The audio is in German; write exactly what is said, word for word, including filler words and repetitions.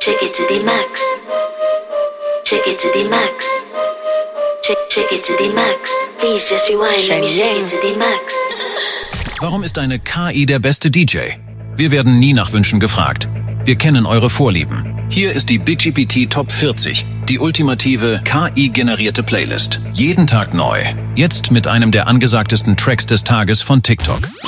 Check it to the max. Check it to the max. Check, check it to the max. Please just rewind. Let me check it to the max. Warum ist eine K I der beste D J? Wir werden nie nach Wünschen gefragt. Wir kennen eure Vorlieben. Hier ist die B G P T Top vierzig, die ultimative K I-generierte Playlist. Jeden Tag neu. Jetzt mit einem der angesagtesten Tracks des Tages von TikTok.